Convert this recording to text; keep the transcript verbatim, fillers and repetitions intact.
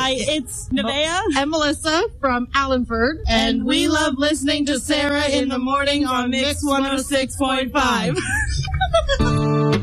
Hi, it's Nevaeh and Melissa from Allenford. And we love listening to Sarah in the morning on Mix one oh six point five.